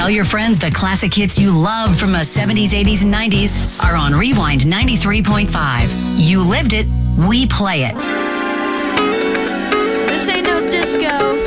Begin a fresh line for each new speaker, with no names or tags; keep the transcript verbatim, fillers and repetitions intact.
Tell your friends the classic hits you love from the seventies, eighties, and nineties are on Rewind ninety-three point five. You lived it, we play it.
This ain't no disco.